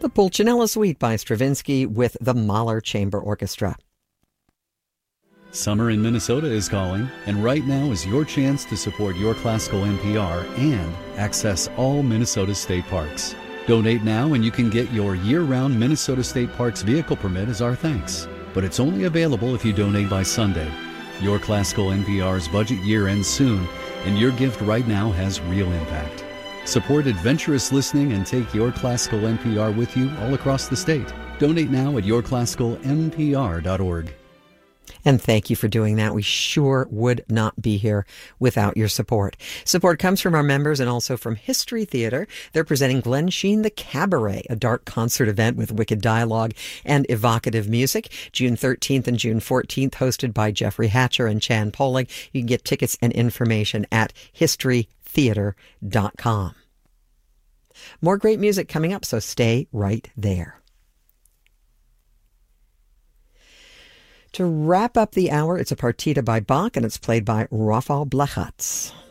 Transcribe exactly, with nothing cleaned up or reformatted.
the Pulcinella Suite by Stravinsky with the Mahler Chamber Orchestra. Summer in Minnesota is calling, and right now is your chance to support Your Classical N P R and access all Minnesota state parks. Donate now and you can get your year-round Minnesota State Parks vehicle permit as our thanks. But it's only available if you donate by Sunday. Your Classical N P R's budget year ends soon, and your gift right now has real impact. Support adventurous listening and take Your Classical N P R with you all across the state. Donate now at your classical n p r dot org. And thank you for doing that. We sure would not be here without your support. Support comes from our members and also from History Theater. They're presenting Glen Sheen the Cabaret, a dark concert event with wicked dialogue and evocative music, June thirteenth and June fourteenth, hosted by Jeffrey Hatcher and Chan Poling. You can get tickets and information at history theater dot com. More great music coming up, so stay right there. To wrap up the hour, it's a partita by Bach, and it's played by Rafał Blechacz.